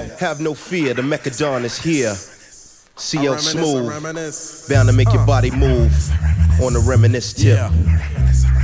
Have no fear, the Mechadon is here. CL Smooth, bound to make your body move on the reminisce tip.